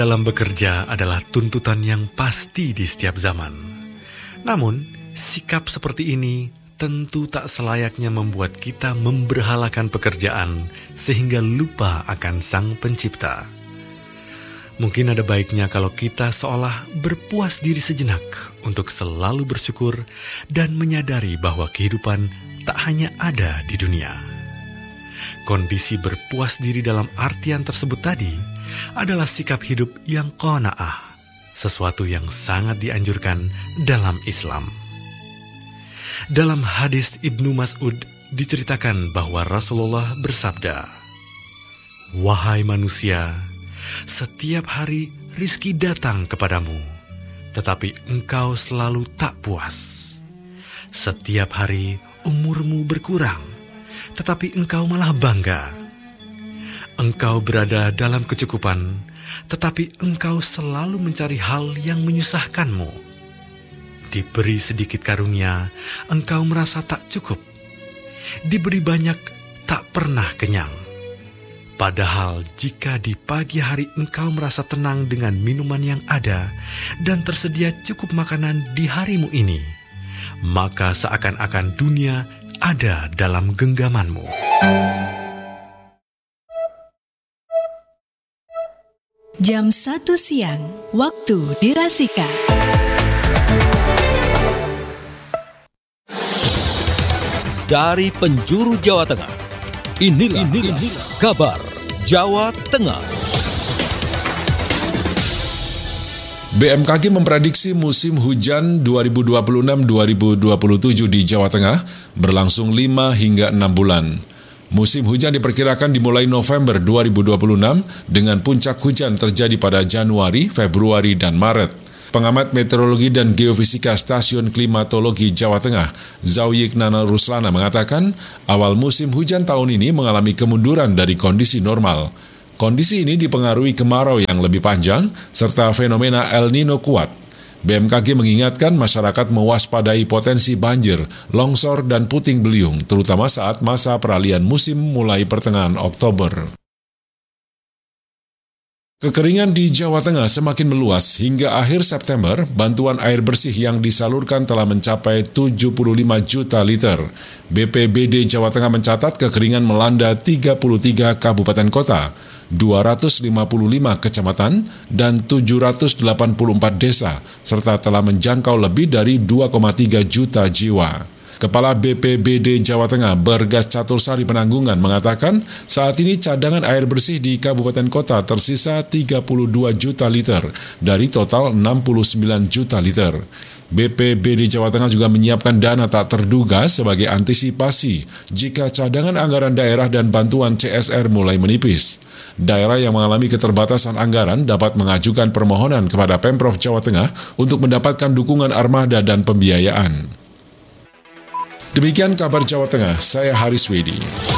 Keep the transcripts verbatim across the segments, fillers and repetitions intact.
Dalam bekerja adalah tuntutan yang pasti di setiap zaman. Namun, sikap seperti ini tentu tak selayaknya membuat kita memberhalakan pekerjaan sehingga lupa akan Sang Pencipta. Mungkin ada baiknya kalau kita seolah berpuas diri sejenak untuk selalu bersyukur dan menyadari bahwa kehidupan tak hanya ada di dunia. Kondisi berpuas diri dalam artian tersebut tadi adalah sikap hidup yang qanaah, sesuatu yang sangat dianjurkan dalam Islam. Dalam hadis Ibnu Mas'ud diceritakan bahwa Rasulullah bersabda, "Wahai manusia, setiap hari rizki datang kepadamu, tetapi engkau selalu tak puas. Setiap hari umurmu berkurang, tetapi engkau malah bangga. Engkau berada dalam kecukupan, tetapi engkau selalu mencari hal yang menyusahkanmu. Diberi sedikit karunia, engkau merasa tak cukup. Diberi banyak, tak pernah kenyang. Padahal jika di pagi hari engkau merasa tenang dengan minuman yang ada dan tersedia cukup makanan di harimu ini, maka seakan-akan dunia ada dalam genggamanmu." Jam satu siang, waktu dirasika. Dari penjuru Jawa Tengah, inilah, inilah, inilah kabar Jawa Tengah. B M K G memprediksi musim hujan dua ribu dua puluh enam dua ribu dua puluh tujuh di Jawa Tengah berlangsung lima hingga enam bulan. Musim hujan diperkirakan dimulai November dua ribu dua puluh enam dengan puncak hujan terjadi pada Januari, Februari, dan Maret. Pengamat meteorologi dan geofisika Stasiun Klimatologi Jawa Tengah, Zauyik Nana Ruslana mengatakan, awal musim hujan tahun ini mengalami kemunduran dari kondisi normal. Kondisi ini dipengaruhi kemarau yang lebih panjang serta fenomena El Nino kuat. B M K G mengingatkan masyarakat mewaspadai potensi banjir, longsor, dan puting beliung, terutama saat masa peralihan musim mulai pertengahan Oktober. Kekeringan di Jawa Tengah semakin meluas. Hingga akhir September, bantuan air bersih yang disalurkan telah mencapai tujuh puluh lima juta liter. B P B D Jawa Tengah mencatat kekeringan melanda tiga puluh tiga kabupaten kota, dua ratus lima puluh lima kecamatan, dan tujuh ratus delapan puluh empat desa, serta telah menjangkau lebih dari dua koma tiga juta jiwa. Kepala B P B D Jawa Tengah, Bergas Catursari Penanggungan, mengatakan saat ini cadangan air bersih di kabupaten kota tersisa tiga puluh dua juta liter dari total enam puluh sembilan juta liter. B P B D Jawa Tengah juga menyiapkan dana tak terduga sebagai antisipasi jika cadangan anggaran daerah dan bantuan C S R mulai menipis. Daerah yang mengalami keterbatasan anggaran dapat mengajukan permohonan kepada Pemprov Jawa Tengah untuk mendapatkan dukungan armada dan pembiayaan. Demikian kabar Jawa Tengah, saya Haris Wedi.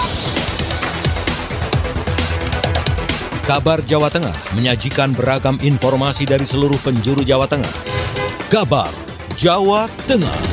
Kabar Jawa Tengah menyajikan beragam informasi dari seluruh penjuru Jawa Tengah. Kabar Jawa Tengah.